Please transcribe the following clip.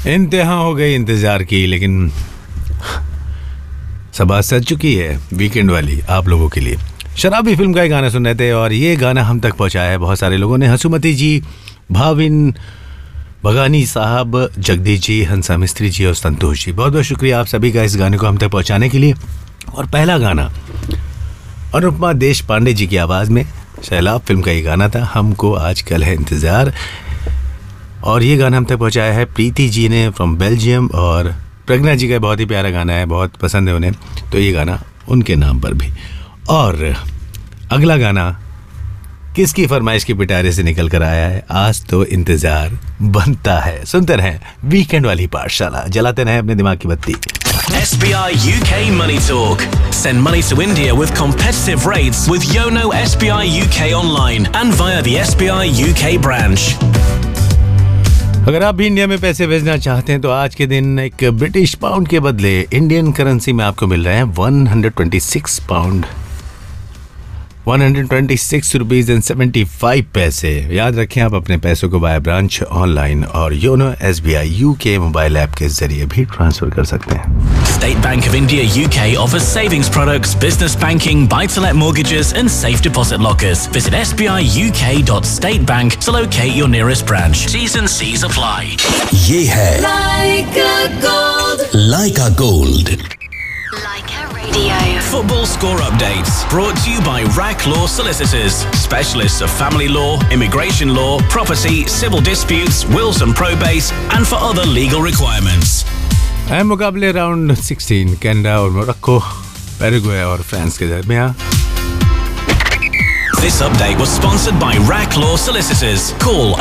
इंतहा हो गई इंतजार की, लेकिन सबा सज चुकी है वीकेंड वाली आप लोगों के लिए। शराबी फिल्म का एक गाना सुन रहे थे और ये गाना हम तक पहुंचाया है बहुत सारे लोगों ने। हसुमती जी, भाविन बगानी साहब, जगदीश जी, हंसा मिस्त्री जी और संतोष जी, बहुत बहुत शुक्रिया आप सभी का इस गाने को हम तक पहुंचाने के लिए। और पहला गाना अनुपमा देश पांडे जी की आवाज़ में सैलाब फिल्म का ये गाना था, हमको आजकल है इंतज़ार। और ये गाना हम तक पहुंचाया है प्रीति जी ने फ्रॉम बेल्जियम, और प्रज्ञा जी का बहुत ही प्यारा गाना है, बहुत पसंद है उन्हें, तो ये गाना उनके नाम पर भी। और अगला गाना किसकी फरमाइश की पिटारे से निकल कर आया है, आज तो इंतजार बनता है। सुनते रहें वीकेंड वाली पाठशाला, जलाते रहें अपने दिमाग की बत्ती। SBI UK Money Talk. Send money to India with competitive rates with Yono SBI UK online and via the SBI UK branch. अगर आप भी इंडिया में पैसे भेजना चाहते हैं तो आज के दिन एक ब्रिटिश पाउंड के बदले इंडियन करेंसी में आपको मिल रहे हैं 126 पाउंड, 126 रुपीज एंड 75 पैसे। याद रखें आप अपने पैसों को बाय ब्रांच, ऑनलाइन और YONO SBI UK mobile app के जरिए भी ट्रांसफर कर सकते हैं। State Bank of India UK offers savings products, business banking, buy-to-let mortgages and safe deposit lockers. Visit sbiuk.statebank to locate your nearest branch. T's and C's apply. ये है Leica Gold. Leica Gold. Leica Radio. Football score updates brought to you by Rack Law Solicitors, specialists of family law, immigration law, property, civil disputes, wills and probate, and for other legal requirements. मुकाबले round 16 Canada और Morocco, Paraguay और France के दरमियान। This update was sponsored by Rack Law Solicitors. Call